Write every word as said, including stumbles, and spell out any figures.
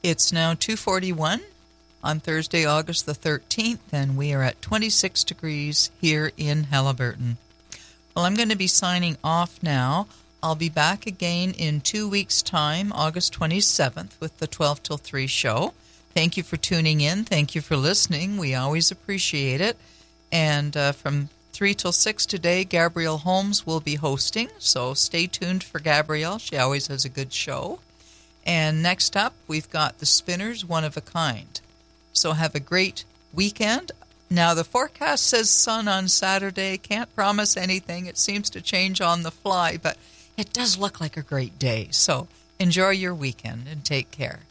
It's now two forty-one on Thursday, August the thirteenth, and we are at twenty-six degrees here in Haliburton. Well, I'm going to be signing off now. I'll be back again in two weeks' time, August twenty-seventh, with the twelve till three show. Thank you for tuning in. Thank you for listening. We always appreciate it. And uh, from three till six today, Gabrielle Holmes will be hosting, so stay tuned for Gabrielle. She always has a good show. And next up, we've got the Spinners, One of a Kind. So have a great weekend. Now, the forecast says sun on Saturday. Can't promise anything. It seems to change on the fly, but it does look like a great day. So enjoy your weekend and take care.